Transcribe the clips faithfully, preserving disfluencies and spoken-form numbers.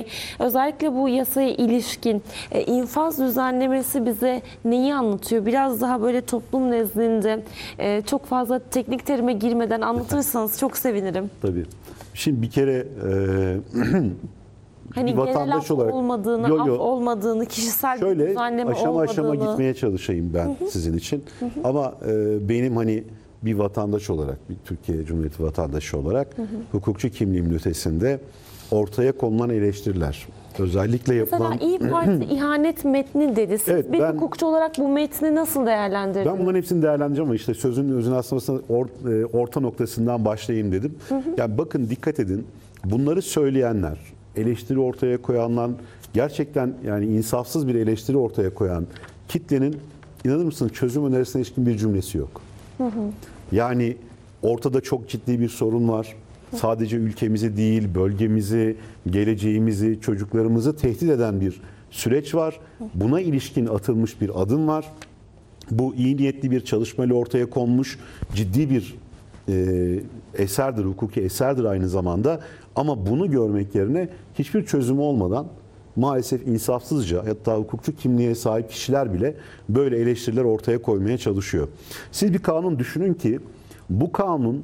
özellikle bu yasaya ilişkin e, infaz düzenlemesi bize neyi anlatıyor? Biraz daha böyle toplum nezdinde e, çok fazla teknik terime girmeden anlatırsanız çok sevinirim. Tabii. Şimdi bir kere e, Hani genel af olarak, olmadığını, yo, yo, af olmadığını, kişisel şöyle, bir düzenleme aşama olmadığını. aşama gitmeye çalışayım ben hı hı. sizin için. Hı hı. Ama e, benim hani bir vatandaş olarak, bir Türkiye Cumhuriyeti vatandaşı olarak hı hı. hukukçu kimliğimin ötesinde ortaya konulan eleştiriler. Özellikle yapılan... Mesela İYİ Parti ihanet metni dedi. Siz evet, bir ben, hukukçu olarak bu metni nasıl değerlendirdiniz? Ben bunların hepsini değerlendireceğim ama işte sözün özün aslında orta noktasından başlayayım dedim. Hı hı. Yani bakın, dikkat edin. Bunları söyleyenler, eleştiri ortaya koyanlar, gerçekten yani insafsız bir eleştiri ortaya koyan kitlenin, inanır mısınız, çözüm önerisine ilişkin bir cümlesi yok. Hı hı. Yani ortada çok ciddi bir sorun var. Sadece ülkemizi değil, bölgemizi, geleceğimizi, çocuklarımızı tehdit eden bir süreç var. Buna ilişkin atılmış bir adım var. Bu iyi niyetli bir çalışmayla ortaya konmuş ciddi bir e, eserdir, hukuki eserdir aynı zamanda. Ama bunu görmek yerine hiçbir çözümü olmadan maalesef insafsızca, hatta hukukçu kimliğe sahip kişiler bile böyle eleştiriler ortaya koymaya çalışıyor. Siz bir kanun düşünün ki bu kanun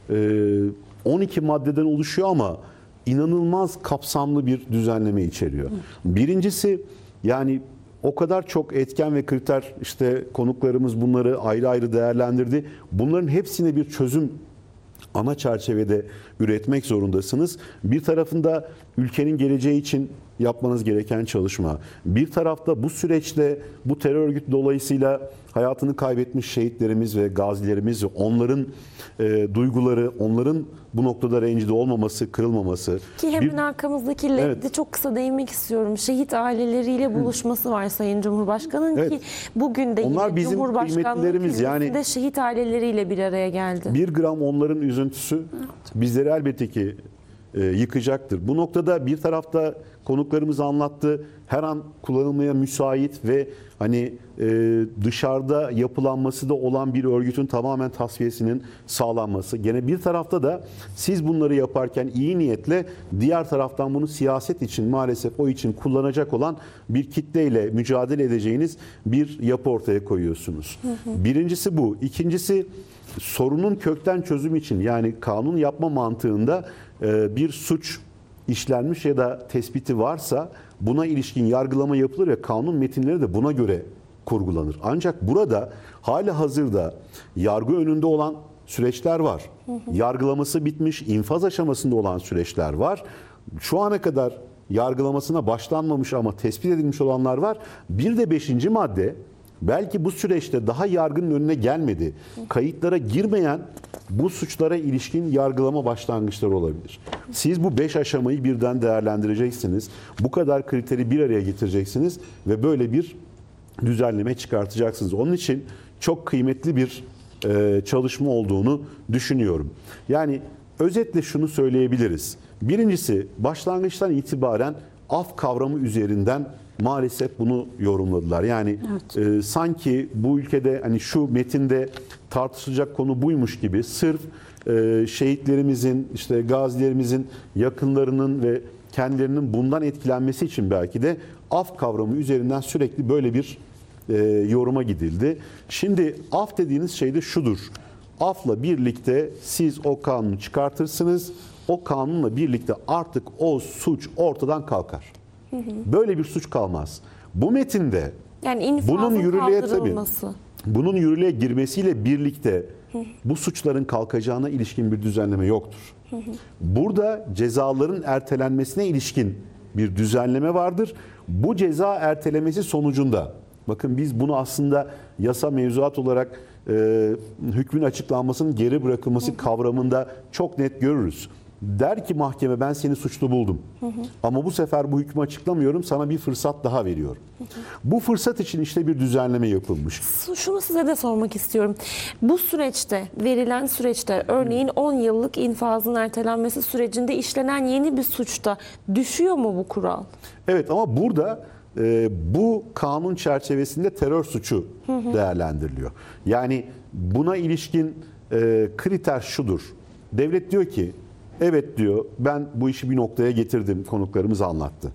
on iki maddeden oluşuyor ama inanılmaz kapsamlı bir düzenleme içeriyor. Birincisi, yani o kadar çok etken ve kriter, işte konuklarımız bunları ayrı ayrı değerlendirdi. Bunların hepsine bir çözüm ana çerçevede üretmek zorundasınız. Bir tarafında ülkenin geleceği için yapmanız gereken çalışma. Bir tarafta bu süreçte bu terör örgütü dolayısıyla hayatını kaybetmiş şehitlerimiz ve gazilerimiz ve onların e, duyguları, onların bu noktada rencide olmaması, kırılmaması. Ki hemen bir, arkamızdaki L E D'de evet. çok kısa değinmek istiyorum. Şehit aileleriyle buluşması var Sayın Cumhurbaşkanı'nın evet. ki bugün de onlar yine bizim Cumhurbaşkanlığı yani de şehit aileleriyle bir araya geldi. Bir gram onların üzüntüsü evet. bizleri elbette ki e, yıkacaktır. Bu noktada bir tarafta konuklarımız anlattı, her an kullanılmaya müsait ve hani e, dışarıda yapılanması da olan bir örgütün tamamen tasfiyesinin sağlanması. Gene bir tarafta da siz bunları yaparken iyi niyetle diğer taraftan bunu siyaset için, maalesef o için kullanacak olan bir kitleyle mücadele edeceğiniz bir yapı ortaya koyuyorsunuz. Hı hı. Birincisi bu. İkincisi, sorunun kökten çözüm için, yani kanun yapma mantığında e, bir suç işlenmiş ya da tespiti varsa buna ilişkin yargılama yapılır ve kanun metinleri de buna göre kurgulanır. Ancak burada hali hazırda yargı önünde olan süreçler var. Hı hı. Yargılaması bitmiş, infaz aşamasında olan süreçler var. Şu ana kadar yargılamasına başlanmamış ama tespit edilmiş olanlar var. Bir de beşinci madde, belki bu süreçte daha yargının önüne gelmedi, kayıtlara girmeyen bu suçlara ilişkin yargılama başlangıçları olabilir. Siz bu beş aşamayı birden değerlendireceksiniz. Bu kadar kriteri bir araya getireceksiniz ve böyle bir düzenleme çıkartacaksınız. Onun için çok kıymetli bir e, çalışma olduğunu düşünüyorum. Yani özetle şunu söyleyebiliriz. Birincisi, başlangıçtan itibaren af kavramı üzerinden maalesef bunu yorumladılar. Yani evet. e, sanki bu ülkede hani şu metinde tartışılacak konu buymuş gibi, sırf e, şehitlerimizin, işte gazilerimizin yakınlarının ve kendilerinin bundan etkilenmesi için belki de af kavramı üzerinden sürekli böyle bir e, yoruma gidildi. Şimdi af dediğiniz şey de şudur. Afla birlikte siz o kanunu çıkartırsınız. O kanunla birlikte artık o suç ortadan kalkar. Hı hı. Böyle bir suç kalmaz. Bu metinde yani bunun yürürlüğe tabii bunun yürürlüğe girmesiyle birlikte hı hı. bu suçların kalkacağına ilişkin bir düzenleme yoktur. Hı hı. Burada cezaların ertelenmesine ilişkin bir düzenleme vardır. Bu ceza ertelemesi sonucunda, bakın biz bunu aslında yasa mevzuat olarak e, hükmün açıklanmasının geri bırakılması hı hı. kavramında çok net görürüz. Der ki mahkeme, ben seni suçlu buldum. Hı hı. Ama bu sefer bu hükmü açıklamıyorum, sana bir fırsat daha veriyorum. Hı hı. Bu fırsat için işte bir düzenleme yapılmış. Şunu size de sormak istiyorum. Bu süreçte, verilen süreçte, örneğin on yıllık infazın ertelenmesi sürecinde işlenen yeni bir suçta düşüyor mu bu kural? Evet, ama burada e, bu kanun çerçevesinde terör suçu hı hı. değerlendiriliyor. Yani buna ilişkin e, kriter şudur. Devlet diyor ki, evet diyor, ben bu işi bir noktaya getirdim, konuklarımız anlattı.